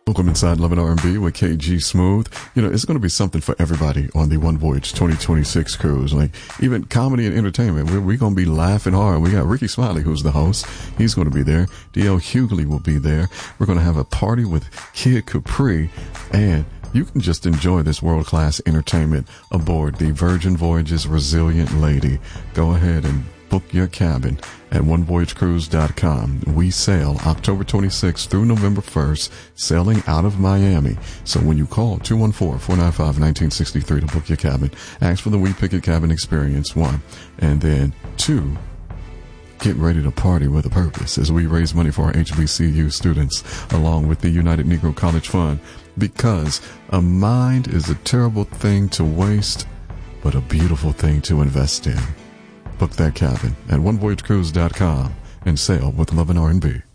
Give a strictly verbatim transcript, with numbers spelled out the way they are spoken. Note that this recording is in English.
Welcome inside Love and R and B with K G Smooth. You know, it's going to be something for everybody on the One Voyage twenty twenty-six cruise. Like, even comedy and entertainment, we're, we're going to be laughing hard. We got Ricky Smiley, who's the host. He's going to be there. D L Hughley will be there. We're going to have a party with Kid Capri, and you can just enjoy this world-class entertainment aboard the Virgin Voyages Resilient Lady. Go ahead and book your cabin at one voyage cruise dot com. We sail October twenty-sixth through November first, sailing out of Miami. So when you call two one four, four nine five, one nine six three to book your cabin, ask for the We Pick a Cabin experience, one. And then two, get ready to party with a purpose as we raise money for our H B C U students along with the United Negro College Fund, because a mind is a terrible thing to waste, but a beautiful thing to invest in. Book that cabin at one voyage cruise dot com and sail with Love and R and B.